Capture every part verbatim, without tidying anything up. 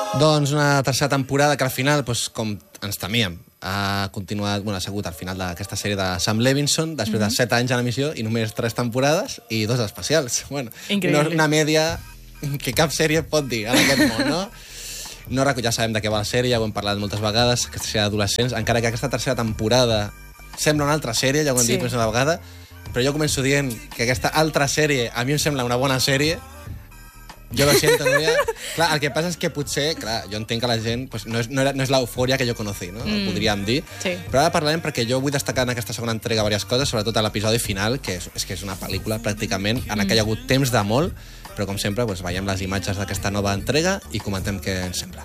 Doncs una tercera temporada que al final, doncs, com ens temíem, ha continuat, bueno, ha sigut al final d'aquesta sèrie de Sam Levinson, després mm-hmm. de set anys a l'emissió i només tres temporades i dos especials. Bueno, increïble. Una media que cap sèrie pot dir en aquest món, no? No recull, ja sabem de què va la sèrie, ja ho hem parlat moltes vegades, aquesta sèrie d'adolescents, encara que aquesta tercera temporada sembla una altra sèrie, ja ho hem sí. dit més una vegada, però jo començo dient que aquesta altra sèrie a mi em sembla una bona sèrie. Jo lo siento, Núria. Clar, el que passa és que potser, clar, jo entenc que la gent pues, no, és, no, era, no és l'eufòria que jo conocí, no? Mm. Podríem dir. Sí. Però ara parlarem perquè jo vull destacar en aquesta segona entrega diverses coses, sobretot a l'episodi final, que és, és que és una pel·lícula pràcticament en què hi ha hagut temps de molt, però com sempre pues, veiem les imatges d'aquesta nova entrega i comentem què ens sembla.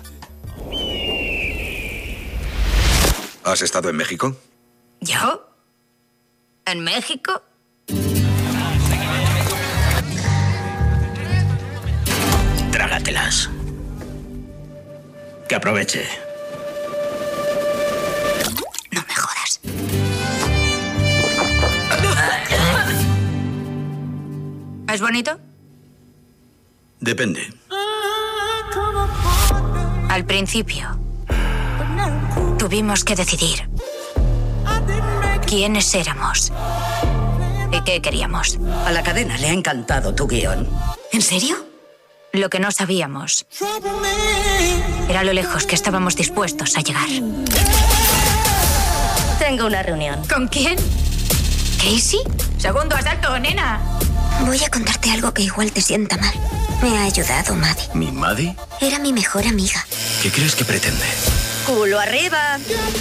¿Has estado en México? ¿Yo? ¿En México? Trágatelas. Que aproveche. No me jodas. ¿Es bonito? Depende. Al principio, tuvimos que decidir quiénes éramos y qué queríamos. A la cadena le ha encantado tu guión. ¿En serio? Lo que no sabíamos era lo lejos que estábamos dispuestos a llegar. Tengo una reunión. ¿Con quién? ¿Casey? Segundo asalto, nena. Voy a contarte algo que igual te sienta mal. Me ha ayudado Maddie. ¿Mi Maddie? Era mi mejor amiga. ¿Qué crees que pretende? ¡Culo arriba!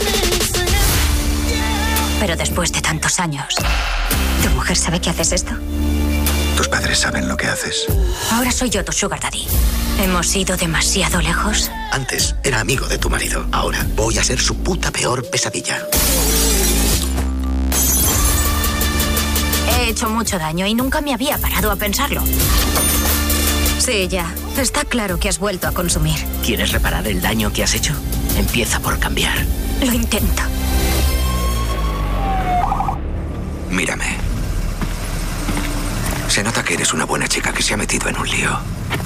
Pero después de tantos años, ¿tu mujer sabe que haces esto? ¿Tus padres saben lo que haces? Ahora soy yo tu sugar daddy. ¿Hemos ido demasiado lejos? Antes era amigo de tu marido. Ahora voy a ser su puta peor pesadilla. He hecho mucho daño y nunca me había parado a pensarlo. Sí, ya. Está claro que has vuelto a consumir. ¿Quieres reparar el daño que has hecho? Empieza por cambiar. Lo intento. Mírame. Se nota que eres una buena chica que se ha metido en un lío.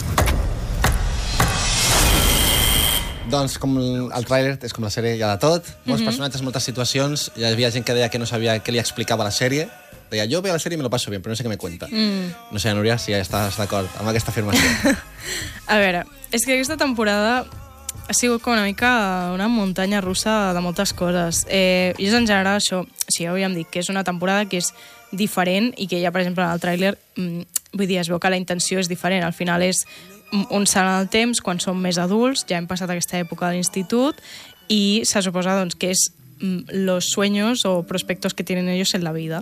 Doncs com el tràiler és com la sèrie ja de tot, molts mm-hmm. personatges, moltes situacions, hi havia gent que deia que no sabia què li explicava la sèrie, deia, jo veo la sèrie i me lo paso bien, però no sé què me cuenta. Mm. No sé, Núria, si ja estàs d'acord amb aquesta afirmació. A veure, és que aquesta temporada ha sigut com una mica una muntanya russa de moltes coses. Eh, I és en general això, si ja ho havíem dit, que és una temporada que és diferent i que ja, per exemple, en el tràiler, mm, vull dir, es veu que la intenció és diferent. Al final és un salt en el temps, quan som més adults, ja hem passat aquesta època de l'institut, i se suposa doncs, que és mm, los sueños o prospectos que tienen ellos en la vida.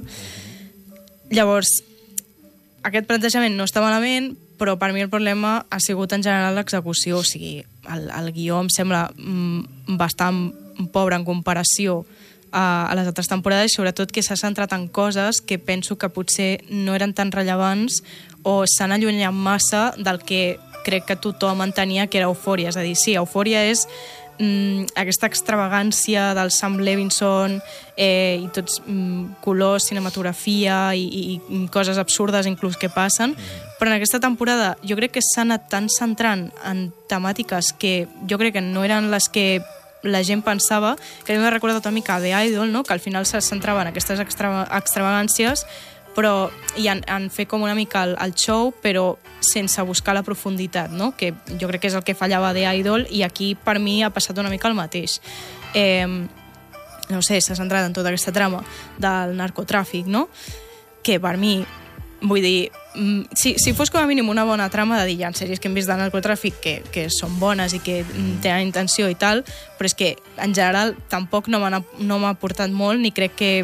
Llavors, aquest plantejament no està malament, però per mi el problema ha sigut en general l'execució. O sigui, el, el guió em sembla mm, bastant pobre en comparació a, a les altres temporades, i sobretot que s'ha centrat en coses que penso que potser no eren tan rellevants o s'han allunyat massa del que crec que tothom entenia que era Eufòria. És a dir, sí, Eufòria és mm, aquesta extravagància del Sam Levinson eh, i tots mm, colors, cinematografia i, i, i coses absurdes inclús que passen, però en aquesta temporada jo crec que s'ha anat tan centrant en temàtiques que jo crec que no eren les que la gent pensava, que m'ha recordat una mica The Idol, no? Que al final se centrava en aquestes extra, extravagàncies, però i en, en fer com una mica el, el show, però sense buscar la profunditat, no? Que jo crec que és el que fallava The Idol, i aquí per mi ha passat una mica el mateix. Eh, no sé, s'ha centrat en tota aquesta trama del narcotràfic, no? Que per mi, vull dir, si, si fos com a mínim una bona trama de dir, hi ha sèries que hem vist de narcotràfic que, que són bones i que tenen intenció i tal, però és que en general tampoc no m'ha no m'ha aportat molt, ni crec que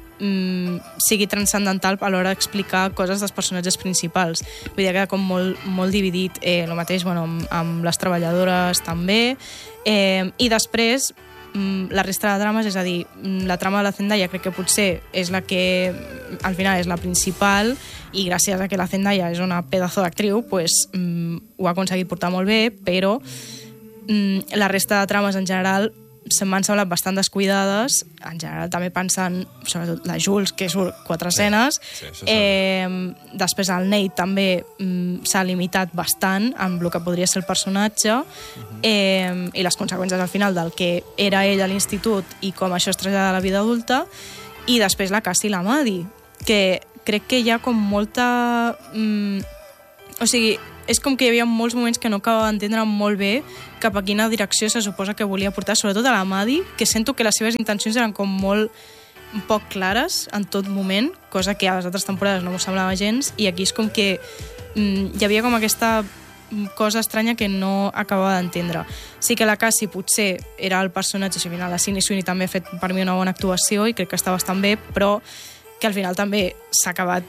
mm, sigui transcendental a l'hora d'explicar coses dels personatges principals. Vull dir, queda com molt, molt dividit. Eh, el mateix, bueno, amb, amb les treballadores també. Eh, I després, mm, la resta de drames, és a dir, la trama de la Zendaya crec que potser és la que al final és la principal, i gràcies a que la Zendaya és una pedazo d'actriu, pues, mm, ho ha aconseguit portar molt bé, però mm, la resta de trames en general se m'han semblat bastant descuidades, en general també pensant, sobretot la Jules, que surt quatre escenes, sí, sí, eh, després el Nate també mm, s'ha limitat bastant amb el que podria ser el personatge, uh-huh. eh, i les conseqüències al final del que era ell a l'institut i com això es trasllada a la vida adulta, i després la Cassie i la Maddie, que crec que hi ha com molta... Mm, o sigui, és com que hi havia molts moments que no acabava d'entendre molt bé cap a quina direcció se suposa que volia portar, sobretot a la Maddie, que sento que les seves intencions eren com molt poc clares en tot moment, cosa que a les altres temporades no m'ho semblava gens, i aquí és com que mm, hi havia com aquesta cosa estranya que no acabava d'entendre. Sí que la Cassie potser era el personatge, si al final la Sydney Sweeney també ha fet per mi una bona actuació i crec que està bastant bé, però que al final també s'ha acabat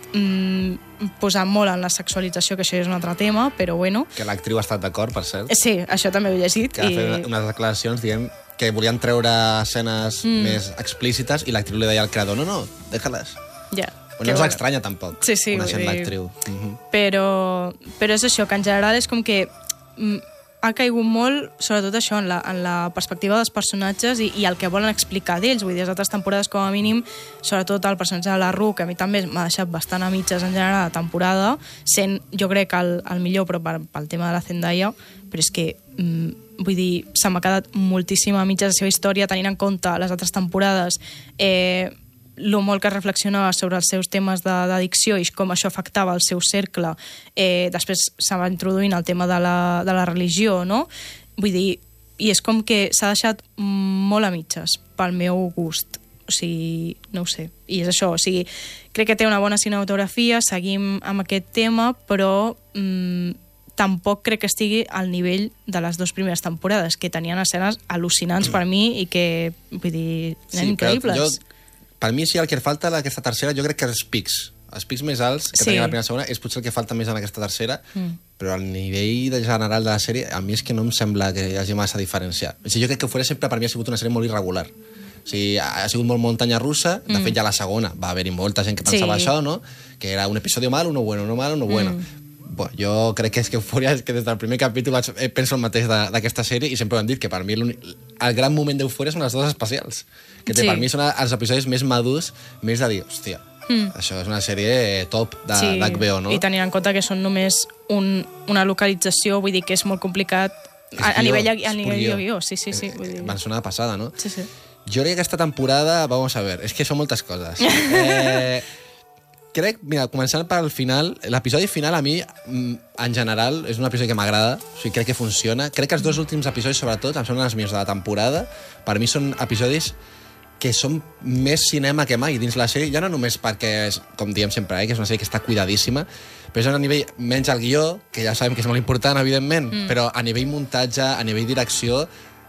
mm, posant molt en la sexualització, que això és un altre tema, però bueno. Que l'actriu ha estat d'acord, per cert. Sí, això també ho he llegit. Que ha fet unes declaracions dient que volien treure escenes mm. més explícites i l'actriu li deia al creador, no, no, déjales. Ja. Però no ens bueno. estranya, tampoc, sí, sí, coneixent l'actriu. Uh -huh. Però, però és això, que en general és com que mm, ha caigut molt, sobretot això, en la, en la perspectiva dels personatges i, i el que volen explicar d'ells. Vull dir, les altres temporades, com a mínim, sobretot el personatge de la Rue, que a mi també m'ha deixat bastant a mitges en general la temporada, sent, jo crec, el, el millor, però per, pel tema de la Zendaya, però és que, mm, vull dir, se m'ha quedat moltíssim a mitges la seva història, tenint en compte les altres temporades, eh, lo molt que reflexionava sobre els seus temes d'addicció i com això afectava el seu cercle. Eh, després se va introduint el tema de la, de la religió, no? Vull dir, i és com que s'ha deixat molt a mitges, pel meu gust. O sigui, no ho sé. I és això, o sigui, crec que té una bona cinematografia, seguim amb aquest tema, però mm, tampoc crec que estigui al nivell de les dues primeres temporades, que tenien escenes al·lucinants per mi i que, vull dir, eren sí, increïbles. Jo, per mi, sí, el que falta a aquesta tercera, jo crec que els pics, els pics més alts que sí. tenia la primera i segona, és potser el que falta més en aquesta tercera, mm. però al nivell de general de la sèrie, a mi és que no em sembla que hi hagi massa diferència. O sigui, jo crec que Euphoria sempre per mi ha sigut una sèrie molt irregular. O sigui, ha sigut molt muntanya russa, de mm. fet ja la segona va haver-hi molta gent que pensava sí. això, no? Que era un episodi mal, uno bueno, uno mal, uno bueno. Mm. Bueno, jo crec que és que Euphoria és que des del primer capítol penso el mateix d'aquesta sèrie i sempre ho hem dit, que per mi el gran moment d'Euphoria són les dues especials, que sí. per mi són els episodis més madurs, més de dir, hòstia, mm. això és una sèrie top d'H B O, sí. no? I tenint en compte que són només un, una localització, vull dir que és molt complicat a, a nivell a nivell guió, sí, sí, sí. Vull dir. Van sonar passada, no? Sí, sí. Jo crec que aquesta temporada, vamos a ver, és que són moltes coses. eh... Crec, mira, començant pel final, l'episodi final a mi, en general, és un episodi que m'agrada, o sigui, crec que funciona. Crec que els dos últims episodis, sobretot, em semblen els millors de la temporada. Per mi són episodis que són més cinema que mai dins la sèrie, ja no només perquè, és, com diem sempre, eh, que és una sèrie que està cuidadíssima, però és a nivell menys el guió, que ja sabem que és molt important, evidentment, mm. però a nivell muntatge, a nivell direcció,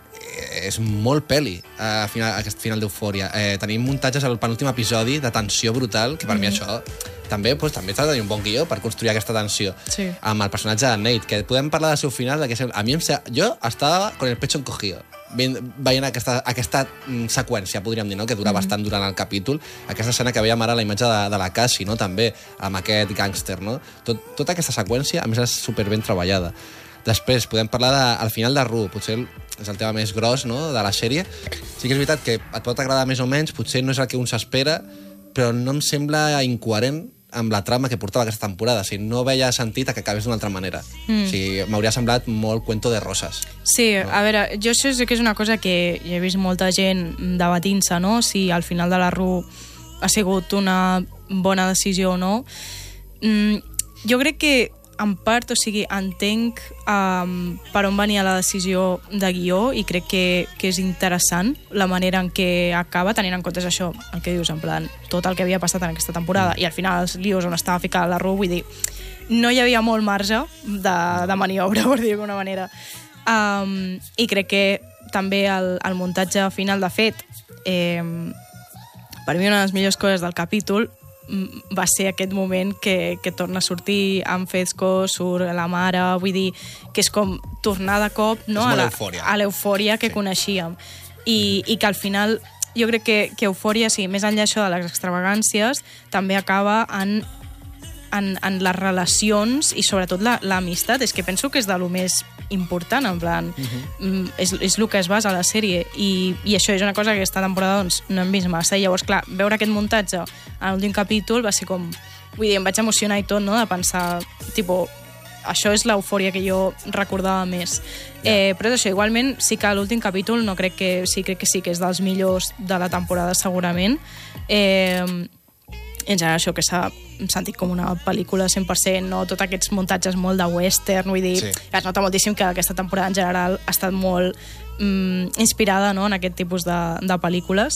és molt peli a final, aquest final d'Eufòria. Eh, tenim muntatges al penúltim episodi de tensió brutal, que per mm. mi això també doncs, també s'ha de tenir un bon guió per construir aquesta tensió. Sí. Amb el personatge de Nate, que podem parlar del seu final, de que a mi em sa... jo estava con el pecho encogido veient aquesta, aquesta seqüència, podríem dir, no? Que dura mm. bastant durant el capítol, aquesta escena que veiem ara, la imatge de, de la Cassie, no? També, amb aquest gàngster, no? Tot, tota aquesta seqüència, a més, és superben treballada. Després, podem parlar de, al final de Rue, potser és el tema més gros, no?, de la sèrie. Sí que és veritat que et pot agradar més o menys, potser no és el que un s'espera, però no em sembla incoherent amb la trama que portava aquesta temporada. O sigui, no veia sentit a que acabés d'una altra manera. Mm. O sigui, m'hauria semblat molt cuento de roses. Sí, no? A veure, jo això sí que és una cosa que he vist molta gent debatint-se, no?, si al final de la Rue ha sigut una bona decisió o no. Mm, jo crec que en part, o sigui, entenc um, per on venia la decisió de guió i crec que, que és interessant la manera en què acaba, tenint en compte això, el que dius, en plan, tot el que havia passat en aquesta temporada i al final els lios on estava ficada la Rue, vull dir, no hi havia molt marge de, de maniobra, per dir d'alguna manera. Um, I crec que també el, el muntatge final, de fet, eh, per mi una de les millors coses del capítol va ser aquest moment que, que torna a sortir amb Fezco, surt la mare, vull dir, que és com tornar de cop, no?, a l'eufòria que sí. coneixíem. I, I que al final, jo crec que, que Eufòria, sí, més enllà això de les extravagàncies, també acaba en en, en les relacions i sobretot l'amistat, és que penso que és de lo més important, en plan, uh-huh. és, és el que es basa a la sèrie, i, i això és una cosa que aquesta temporada doncs, no hem vist massa, i llavors, clar, veure aquest muntatge en l'últim capítol va ser com, vull dir, em vaig emocionar i tot, no?, de pensar, tipo, això és l'eufòria que jo recordava més. Eh, però és això, igualment, sí que l'últim capítol no crec que sí, crec que sí que és dels millors de la temporada, segurament. Eh, en general, això que s'ha sentit com una pel·lícula cent per cent, no? Tots aquests muntatges molt de western, vull dir, sí. Es nota moltíssim que aquesta temporada en general ha estat molt mm, inspirada, no?, en aquest tipus de, de pel·lícules.